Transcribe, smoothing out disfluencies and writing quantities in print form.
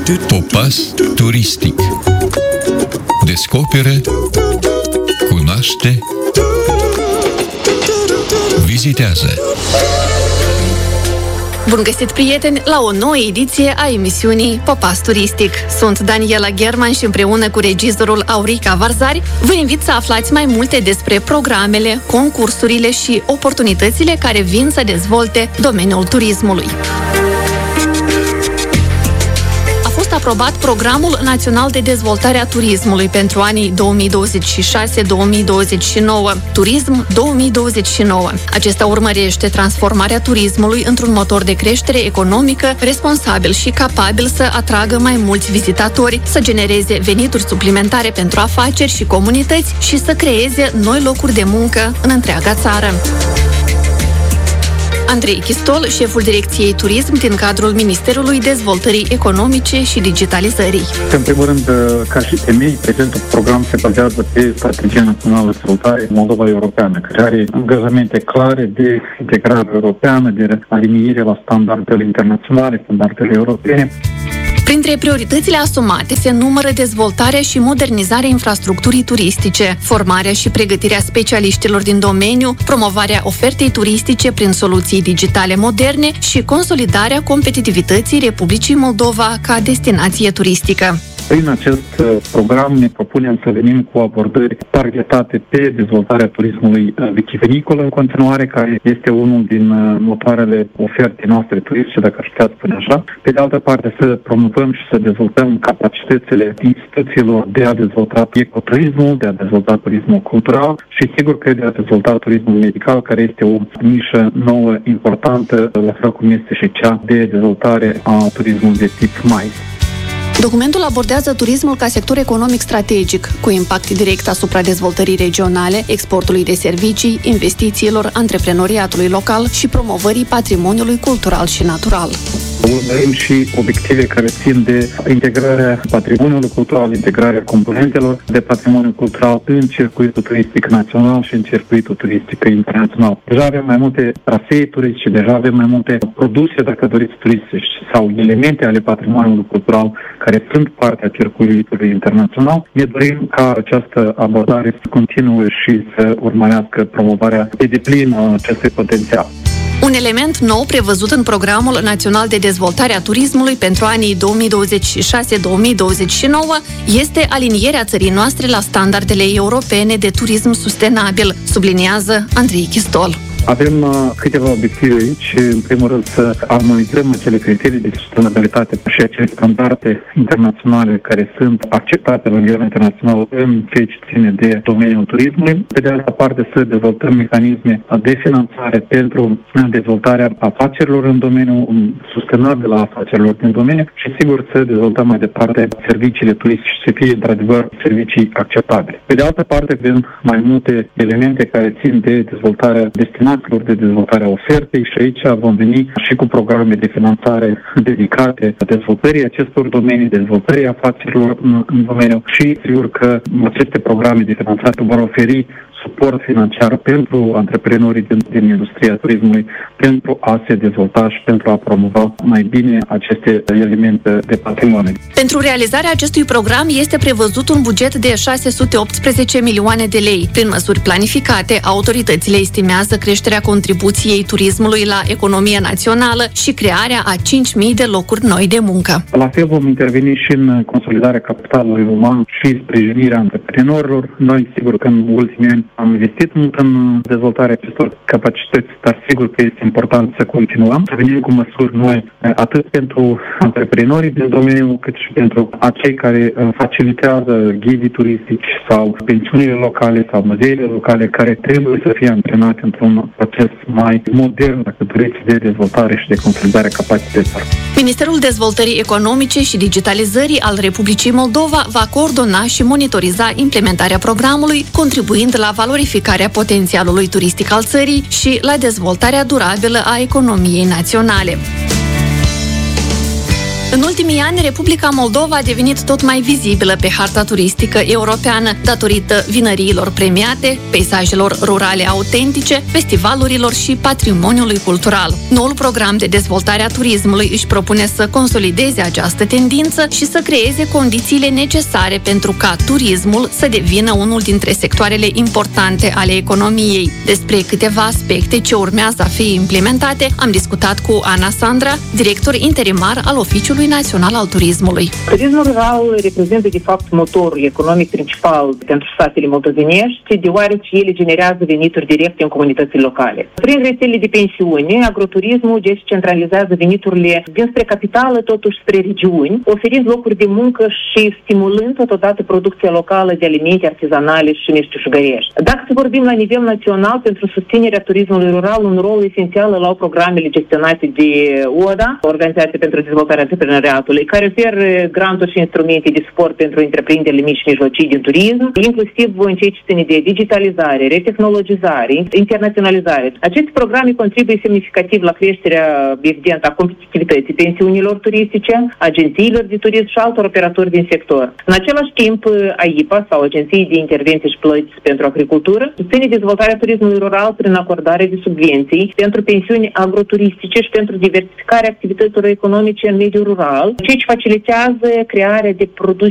Popas turistic. Descoperă, cunoaște, vizitează. Bun găsit, prieteni, la o nouă ediție a emisiunii Popas Turistic. Sunt Daniela German și împreună cu regizorul Aurica Varzari vă invit să aflați mai multe despre programele, concursurile și oportunitățile care vin să dezvolte domeniul turismului. Aprobat Programul Național de Dezvoltare a Turismului pentru anii 2026-2029, Turism 2029. Acesta urmărește transformarea turismului într-un motor de creștere economică responsabil și capabil să atragă mai mulți vizitatori, să genereze venituri suplimentare pentru afaceri și comunități și să creeze noi locuri de muncă în întreaga țară. Andrei Chistol, șeful Direcției Turism din cadrul Ministerului Dezvoltării Economice și Digitalizării. În primul rând, ca și temei, prezentul program se bazează pe Strategia Națională de Dezvoltare Moldova Europeană, care are angajamente clare de integrare europeană, de aliniere la standardele internaționale, standardele europene. Printre prioritățile asumate se numără dezvoltarea și modernizarea infrastructurii turistice, formarea și pregătirea specialiștilor din domeniu, promovarea ofertei turistice prin soluții digitale moderne și consolidarea competitivității Republicii Moldova ca destinație turistică. Prin acest program ne propunem să venim cu abordări targetate pe dezvoltarea turismului vitivinicol în continuare, care este unul din motoarele ofertei noastre turistice, dacă aș putea spune așa. Pe de altă parte, să promovăm și să dezvoltăm capacitățile instituțiilor de a dezvolta ecoturismul, de a dezvolta turismul cultural și sigur că de a dezvolta turismul medical, care este o nișă nouă, importantă, la fel cum este și cea de dezvoltare a turismului de tip MICE. Documentul abordează turismul ca sector economic strategic, cu impact direct asupra dezvoltării regionale, exportului de servicii, investițiilor, antreprenoriatului local și promovării patrimoniului cultural și natural. Urmărim și obiective care țin de integrarea patrimoniului cultural, integrarea componentelor de patrimoniu cultural în circuitul turistic național și în circuitul turistic internațional. Deja avem mai multe trasee turistice, deja avem mai multe produse, dacă doriți, turistice sau elemente ale patrimoniului cultural care sunt parte a circuitului internațional. Ne dorim ca această abordare să continue și să urmărească promovarea de deplină a acestui potențial. Un element nou prevăzut în Programul Național de Dezvoltare a Turismului pentru anii 2026-2029 este alinierea țării noastre la standardele europene de turism sustenabil, subliniază Andrei Chistol. Avem câteva obiective aici. În primul rând să armonizăm acele criterii de sustenabilitate și acele standarde internaționale care sunt acceptate la nivel internațional în ceea ce ține de domeniul turismului. Pe de altă parte, să dezvoltăm mecanisme de finanțare pentru dezvoltarea afacerilor în domeniul sustenabil a afacerilor din domeniu și sigur să dezvoltăm mai departe serviciile turistice să fie într-adevăr servicii acceptabile. Pe de altă parte, avem mai multe elemente care țin de dezvoltarea destinațiilor, de dezvoltarea ofertei și aici vom veni și cu programe de finanțare dedicate dezvoltării acestor domenii, dezvoltării afacerilor în domeniu și sigur că aceste programe de finanțare vor oferi suport financiar pentru antreprenorii din industria turismului pentru a se dezvolta și pentru a promova mai bine aceste elemente de patrimoniu. Pentru realizarea acestui program este prevăzut un buget de 618 milioane de lei. Prin măsuri planificate, autoritățile estimează creșterea contribuției turismului la economia națională și crearea a 5.000 de locuri noi de muncă. La fel vom interveni și în consolidarea capitalului uman și sprijinirea antreprenorilor. Noi, sigur că în ultimii ani am investit mult în dezvoltarea acestor capacități, dar sigur că este important să continuăm, să venim cu măsuri noi, atât pentru antreprenorii din domeniu, cât și pentru acei care facilitează ghidii turistici sau pensiunile locale sau muzeile locale care trebuie să fie antrenate într-un proces mai modern, dacă doriți, de dezvoltare și de consolidare a capacităților. Ministerul Dezvoltării Economice și Digitalizării al Republicii Moldova va coordona și monitoriza implementarea programului, contribuind la valorificarea potențialului turistic al țării și la dezvoltarea durabilă a economiei naționale. În ultimii ani, Republica Moldova a devenit tot mai vizibilă pe harta turistică europeană datorită vinăriilor premiate, peisajelor rurale autentice, festivalurilor și patrimoniului cultural. Noul program de dezvoltare a turismului își propune să consolideze această tendință și să creeze condițiile necesare pentru ca turismul să devină unul dintre sectoarele importante ale economiei. Despre câteva aspecte ce urmează a fi implementate am discutat cu Ana Sandra, director interimar al Oficiului Național al Turismului. Turismul rural reprezintă, de fapt, motorul economic principal pentru satele moldovenești, deoarece ele generează venituri directe în comunitățile locale. Prin rețele de pensiuni, agroturismul descentralizează veniturile dinspre capitală, totuși spre regiuni, oferind locuri de muncă și stimulând totodată producția locală de alimente artizanale și meșteșugărești. Dacă să vorbim la nivel național, pentru susținerea turismului rural, un rol esențial îl au programele gestionate de ODA, Organizația pentru Dezvoltarea Antreprenoriatului, care oferă granturi și instrumente de suport pentru întreprinderile mici și mijlocii din turism, inclusiv în ceea ce ține de digitalizare, retehnologizare, internaționalizare. Aceste programe contribuie semnificativ la creșterea, evident, a competitivității pensiunilor turistice, agențiilor de turism și altor operatori din sector. În același timp, AIPA sau Agenții de Intervenție și Plăți pentru Agricultură susține dezvoltarea turismului rural prin acordarea de subvenții pentru pensiuni agroturistice și pentru diversificarea activităților economice în mediul rural, ceea ce facilitează crearea de produse